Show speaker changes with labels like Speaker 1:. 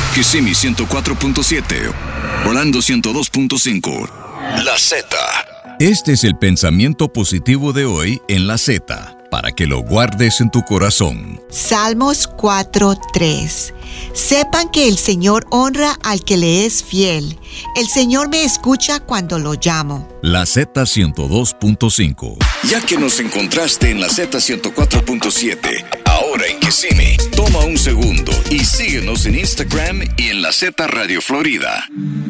Speaker 1: Kissimmee 104.7, Orlando 102.5. La Z.
Speaker 2: Este es el pensamiento positivo de hoy en La Z, para que lo guardes en tu corazón.
Speaker 3: Salmos 4:3. Sepan que el Señor honra al que le es fiel. El Señor me escucha cuando lo llamo.
Speaker 2: La Z 102.5.
Speaker 1: Ya que nos encontraste en la Z 104.7, ahora en Kissimmee, toma un segundo y síguenos en Instagram y en La Z Radio Florida.